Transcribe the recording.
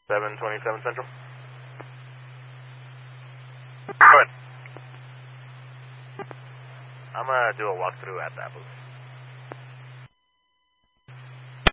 727 Central. Go ahead. I'm going to do a walkthrough at that booth.